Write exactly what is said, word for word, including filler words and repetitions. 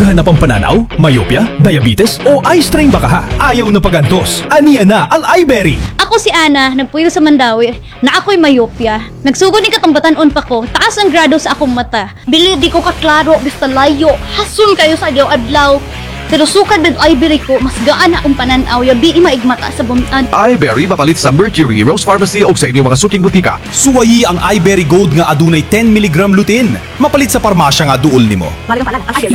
Daghan na pang pananaw, myopia, diabetes o eye strain baka ha? Ayaw na pagantos. Aniya na ang iBerry. Ako si Ana, nagpuyo sa Mandawi, na ako'y myopia. Nagsugod ni katong batanon pa ko, taas ang grado sa akong mata. Bili di ko kaklaro, basta layo, hasun kayo sa adlaw-adlaw. Pero sukad ng iBerry ko, mas gaan na akong pananaw, yabi maigmata sa bumian. iBerry mapalit sa Mercury, Rose Pharmacy o sa inyong mga suking butika. Suwayi ang iBerry Gold nga adunay ten milligram lutein. Mapalit sa parmasya nga duol nimo.